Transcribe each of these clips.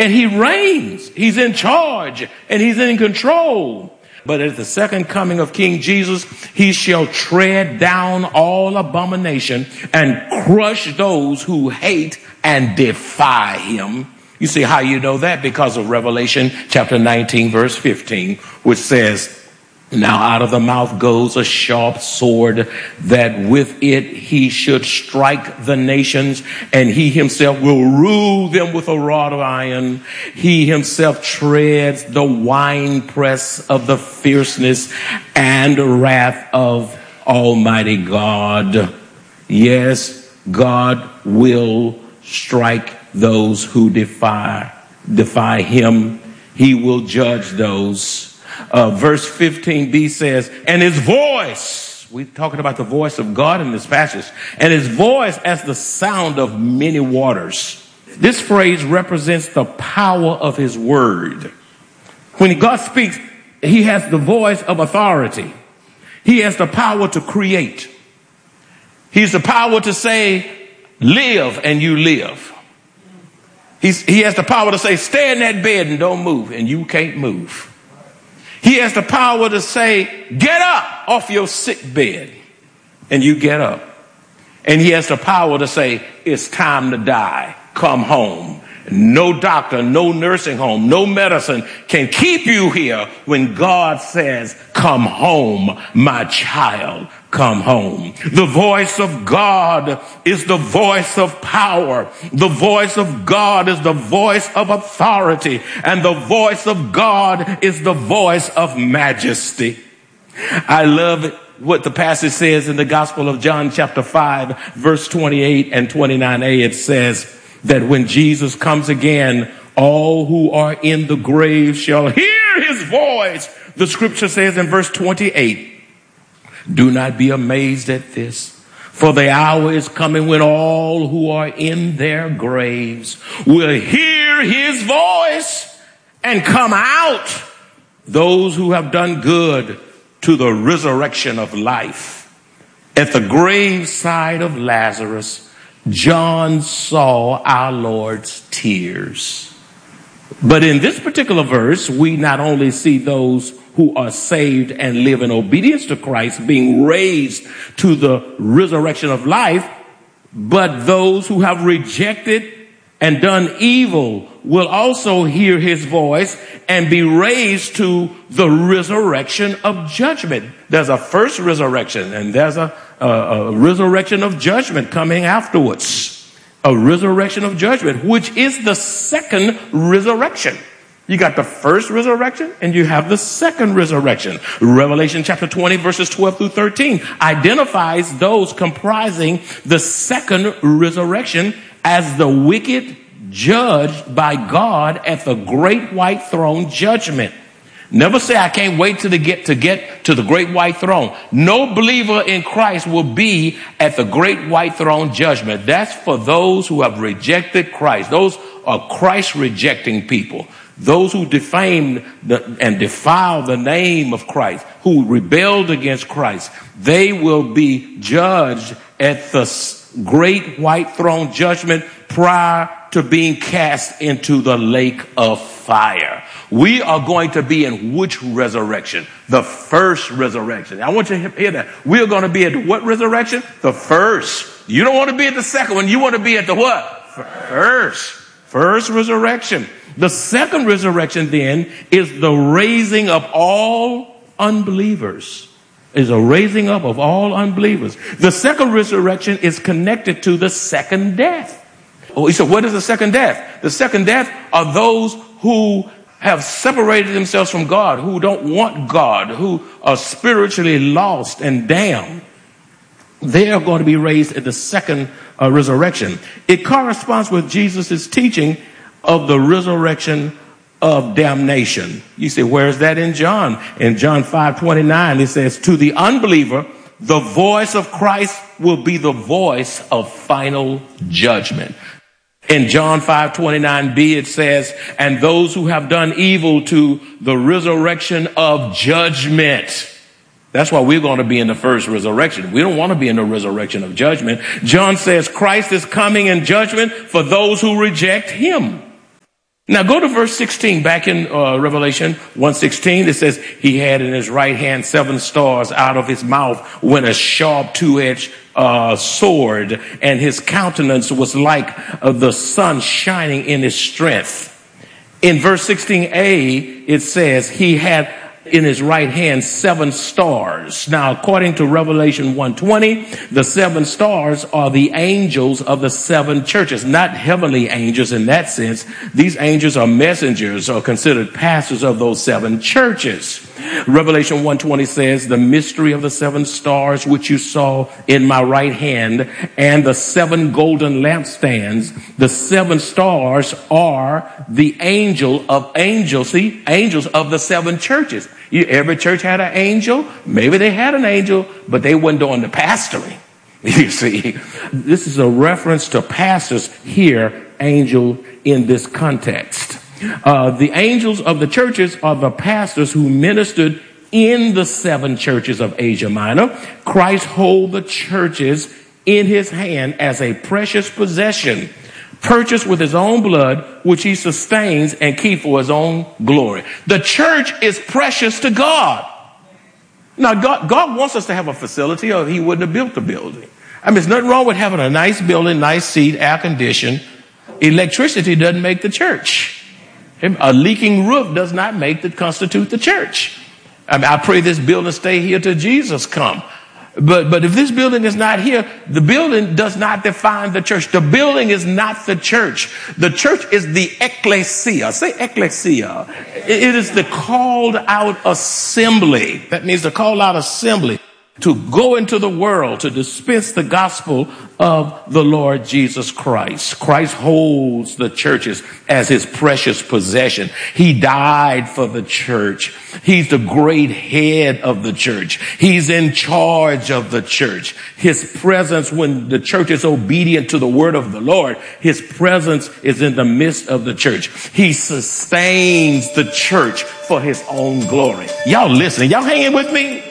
and he reigns. He's in charge and he's in control. But at the second coming of King Jesus, he shall tread down all abomination and crush those who hate and defy him. You see how you know that? Because of Revelation chapter 19, verse 15, which says, now out of the mouth goes a sharp sword, that with it he should strike the nations, and he himself will rule them with a rod of iron. He himself treads the winepress of the fierceness and wrath of Almighty God. Yes, God will strike those who defy him. He will judge those. Verse 15b says, and his voice, we're talking about the voice of God in this passage, and his voice as the sound of many waters. This phrase represents the power of his word. When God speaks, he has the voice of authority. He has the power to create. He's the power to say, live, and you live. He has the power to say, stay in that bed and don't move, and you can't move. He has the power to say, get up off your sick bed, and you get up. And he has the power to say, it's time to die. Come home. No doctor, no nursing home, no medicine can keep you here when God says, come home, my child, come home. The voice of God is the voice of power. The voice of God is the voice of authority. And the voice of God is the voice of majesty. I love what the passage says in the Gospel of John chapter 5, verse 28 and 29a. It says that when Jesus comes again, all who are in the grave shall hear his voice. The scripture says in verse 28, do not be amazed at this, for the hour is coming when all who are in their graves will hear his voice and come out, those who have done good to the resurrection of life. At the graveside of Lazarus, John saw our Lord's tears. But in this particular verse, we not only see those who are saved and live in obedience to Christ being raised to the resurrection of life, but those who have rejected and done evil will also hear his voice and be raised to the resurrection of judgment. There's a first resurrection and there's a resurrection of judgment coming afterwards. A resurrection of judgment, which is the second resurrection. You got the first resurrection and you have the second resurrection. Revelation chapter 20 verses 12 through 13 identifies those comprising the second resurrection as the wicked judged by God at the great white throne judgment. Never say, I can't wait to get to the great white throne. No believer in Christ will be at the great white throne judgment. That's for those who have rejected Christ. Those are Christ rejecting people. Those who defamed and defiled the name of Christ, who rebelled against Christ, they will be judged at the great white throne judgment prior to being cast into the lake of fire. We are going to be in which resurrection? The first resurrection. I want you to hear that. We are going to be at what resurrection? The first. You don't want to be at the second one. You want to be at the what? First resurrection. The second resurrection then is the raising of all unbelievers. Is a raising up of all unbelievers. The second resurrection is connected to the second death. Oh, he said, what is the second death? The second death are those who have separated themselves from God, who don't want God, who are spiritually lost and damned. They are going to be raised at the second resurrection. It corresponds with Jesus' teaching of the resurrection of damnation. You say, where is that in John? In John 5:29, it says, to the unbeliever, the voice of Christ will be the voice of final judgment. In John 5:29b, it says, and those who have done evil to the resurrection of judgment. That's why we're going to be in the first resurrection. We don't want to be in the resurrection of judgment. John says Christ is coming in judgment for those who reject him. Now go to verse 16, back in Revelation 1:16. It says, he had in his right hand 7 stars. Out of his mouth went a sharp 2-edged sword, and his countenance was like the sun shining in his strength. In verse 16a, it says he had in his right hand 7 stars. Now, according to Revelation 1:20, the 7 stars are the angels of the 7 churches, not heavenly angels in that sense. These angels are messengers or considered pastors of those 7 churches. Revelation 1:20 says, the mystery of the 7 stars which you saw in my right hand and the 7 golden lampstands. The 7 stars are the angels of the 7 churches. Every church had an angel. Maybe they had an angel, but they weren't doing the pastoring. You see, this is a reference to pastors here, angel in this context. The angels of the churches are the pastors who ministered in the 7 churches of Asia Minor. Christ holds the churches in his hand as a precious possession, purchased with his own blood, which he sustains and keeps for his own glory. The church is precious to God. Now, God wants us to have a facility, or he wouldn't have built the building. I mean, there's nothing wrong with having a nice building, nice seat, air conditioned. Electricity doesn't make the church. A leaking roof does not constitute the church. I mean, I pray this building stay here till Jesus come. But if this building is not here, the building does not define the church. The building is not the church. The church is the ecclesia. Say ecclesia. It is the called out assembly. That means the called out assembly to go into the world to dispense the gospel of the Lord Jesus Christ. Christ holds the churches as his precious possession. He died for the church. He's the great head of the church. He's in charge of the church. His presence, when the church is obedient to the word of the Lord, his presence is in the midst of the church. He sustains the church for his own glory. Y'all listening? Y'all hanging with me?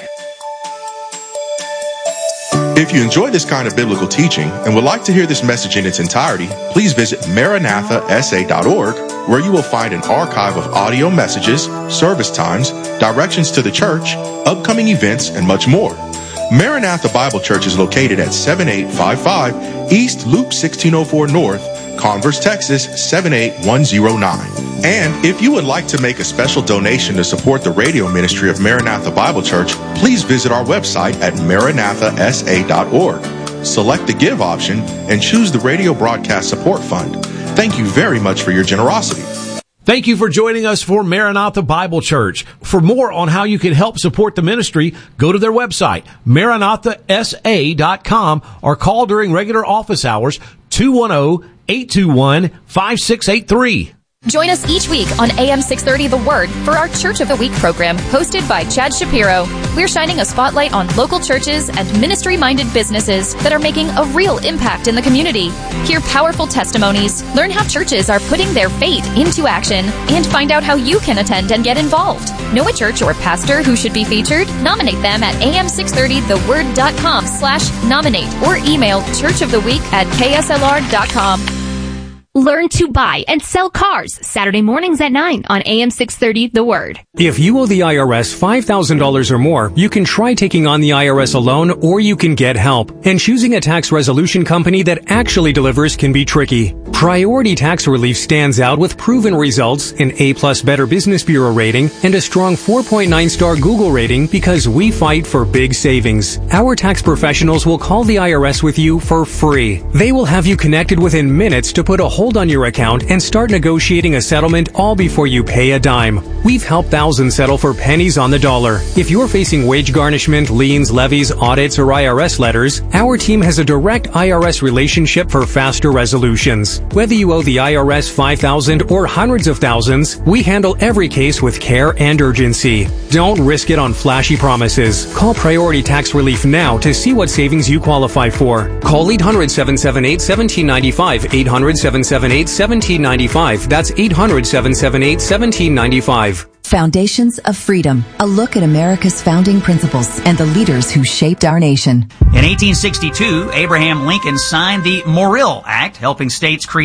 If you enjoy this kind of biblical teaching and would like to hear this message in its entirety, please visit MaranathaSA.org, where you will find an archive of audio messages, service times, directions to the church, upcoming events, and much more. Maranatha Bible Church is located at 7855 East Loop 1604 North, Converse, Texas 78109. And if you would like to make a special donation to support the radio ministry of Maranatha Bible Church, please visit our website at MaranathaSA.org. Select the Give option and choose the Radio Broadcast Support Fund. Thank you very much for your generosity. Thank you for joining us for Maranatha Bible Church. For more on how you can help support the ministry, go to their website, MaranathaSA.com, or call during regular office hours, 210-821-5683. Join us each week on AM 630 The Word for our Church of the Week program hosted by Chad Shapiro. We're shining a spotlight on local churches and ministry-minded businesses that are making a real impact in the community. Hear powerful testimonies, learn how churches are putting their faith into action, and find out how you can attend and get involved. Know a church or pastor who should be featured? Nominate them at am630theword.com/nominate or email churchoftheweek@kslr.com. Learn to buy and sell cars Saturday mornings at 9 on AM 630 The Word. If you owe the IRS $5,000 or more, you can try taking on the IRS alone, or you can get help. And choosing a tax resolution company that actually delivers can be tricky. Priority Tax Relief stands out with proven results, an A+ Better Business Bureau rating, and a strong 4.9-star Google rating because we fight for big savings. Our tax professionals will call the IRS with you for free. They will have you connected within minutes to put a hold on your account and start negotiating a settlement all before you pay a dime. We've helped thousands settle for pennies on the dollar. If you're facing wage garnishment, liens, levies, audits, or IRS letters, our team has a direct IRS relationship for faster resolutions. Whether you owe the IRS $5,000 or hundreds of thousands, we handle every case with care and urgency. Don't risk it on flashy promises. Call Priority Tax Relief now to see what savings you qualify for. Call 800-778-1795, 800-778-1795. That's 800-778-1795. Foundations of Freedom, a look at America's founding principles and the leaders who shaped our nation. In 1862, Abraham Lincoln signed the Morrill Act, helping states create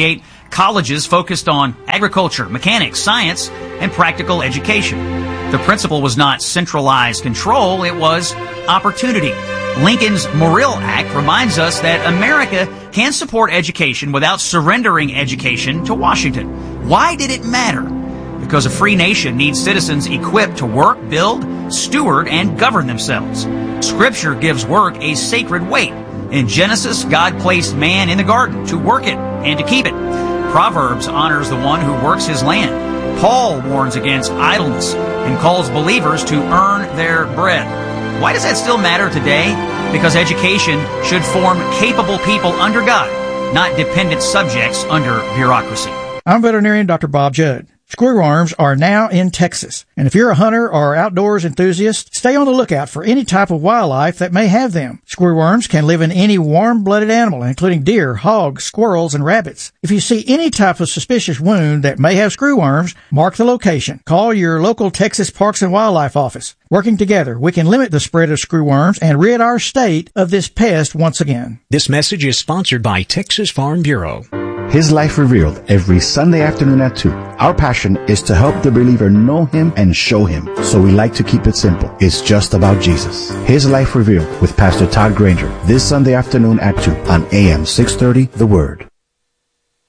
colleges focused on agriculture, mechanics, science, and practical education. The principle was not centralized control, it was opportunity. Lincoln's Morrill Act reminds us that America can support education without surrendering education to Washington. Why did it matter? Because a free nation needs citizens equipped to work, build, steward, and govern themselves. Scripture gives work a sacred weight. In Genesis, God placed man in the garden to work it and to keep it. Proverbs honors the one who works his land. Paul warns against idleness and calls believers to earn their bread. Why does that still matter today? Because education should form capable people under God, not dependent subjects under bureaucracy. I'm veterinarian Dr. Bob Judd. Screwworms are now in Texas, and if you're a hunter or outdoors enthusiast, stay on the lookout for any type of wildlife that may have them. Screwworms can live in any warm-blooded animal, including deer, hogs, squirrels, and rabbits. If you see any type of suspicious wound that may have screwworms, mark the location. Call your local Texas Parks and Wildlife office. Working together, we can limit the spread of screwworms and rid our state of this pest once again. This message is sponsored by Texas Farm Bureau. His Life Revealed every Sunday afternoon at 2. Our passion is to help the believer know Him and show Him. So we like to keep it simple. It's just about Jesus. His Life Revealed with Pastor Todd Granger this Sunday afternoon at 2 on AM 630, The Word.